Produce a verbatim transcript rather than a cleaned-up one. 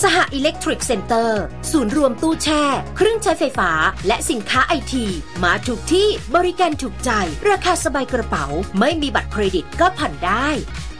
สหอิเล็กทริกเซ็นเตอร์ศูนย์รวมตู้แช่เครื่องใช้ไฟฟ้าและสินค้าไอทีมาถูกที่บริการถูกใจราคาสบายกระเป๋าไม่มีบัตรเครดิตก็ผ่อนได้